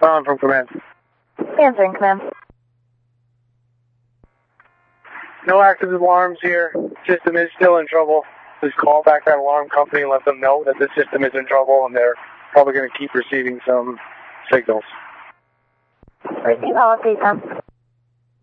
From command. Answering command. No active alarms here. System is still in trouble. Just call back that alarm company and let them know that the system is in trouble and they're probably going to keep receiving some signals. Policy,